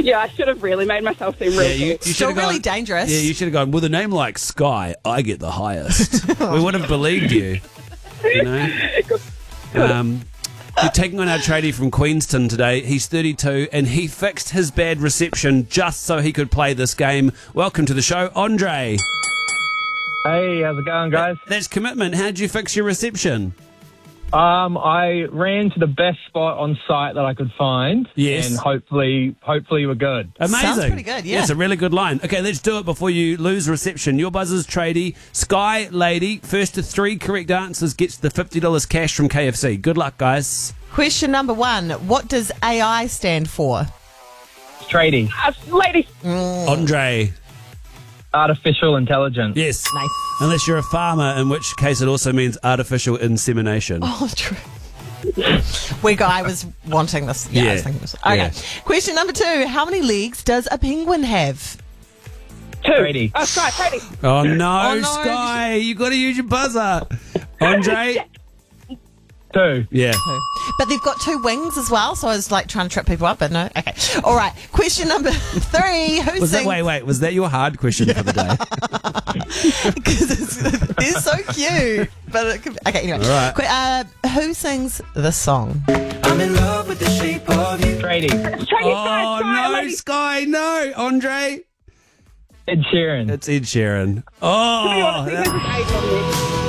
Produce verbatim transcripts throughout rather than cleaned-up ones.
Yeah, I should have really made myself seem real Yeah, you, cool. you should Still have really gone, dangerous. Yeah, you should have gone, with a name like Sky, I get the highest. We would have believed you. You know? Um, you're taking on our tradie from Queenstown today. He's thirty-two and he fixed his bad reception just so he could play this game. Welcome to the show, Andre. Hey, how's it going, guys? That's commitment. How'd you fix your reception? Um, I ran to the best spot on site that I could find. Yes. And hopefully, hopefully we're good. Amazing. Sounds pretty good, yeah. It's a really good line. Okay, let's do it before you lose reception. Your buzzer's tradie, Sky Lady. First to three correct answers gets the fifty dollars cash from K F C. Good luck, guys. Question number one. What does A I stand for? Tradie. Uh, lady, Andre. Artificial intelligence. Yes. Nice. Unless you're a farmer, in which case it also means artificial insemination. Oh, true. We got, I was wanting this. Yeah, I was Yeah. thinking this. Okay. Yeah. Question number two. How many legs does a penguin have? two. Tradie. Oh, Sky, tradie. Oh, no, Oh, no. Sky. You got to use your buzzer. Andre? Two. Yeah. Two. But they've got two wings as well, so I was like trying to trip people up, but no. Okay. All right. Question number three. Who Was that, sings? wait, wait. Was that your hard question for the day? Because it's, it's so cute. But it could be, okay, anyway. All right. Qu- Uh, who sings the song? I'm in love with the shape of you. Tradie. Tradie, Sky, Oh, Sky, no, lady. Sky. No. Andre? Ed Sheeran. It's Ed Sheeran. Oh, This that- is age on me.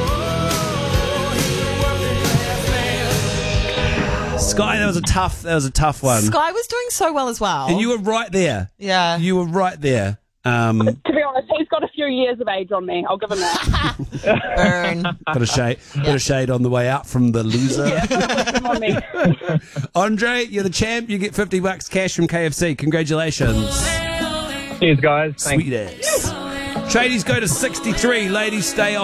Sky, that was a tough, that was a tough one. Sky was doing so well as well. And you were right there. Yeah. You were right there. Um, To be honest, he's got a few years of age on me. I'll give him that. Burn. Got a shade, bit of shade on the way out from the loser. Come on me. Andre, you're the champ. You get fifty bucks cash from K F C. Congratulations. Cheers, guys. Thanks. Sweet ass. Tradies go to sixty-three. Ladies stay on.